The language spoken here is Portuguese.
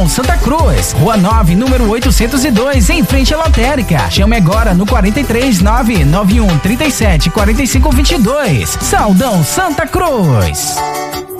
Santa Cruz, Rua 9, número 802, em frente à lotérica. Chame agora no 43 991 37 45 22. Saldão Santa Cruz.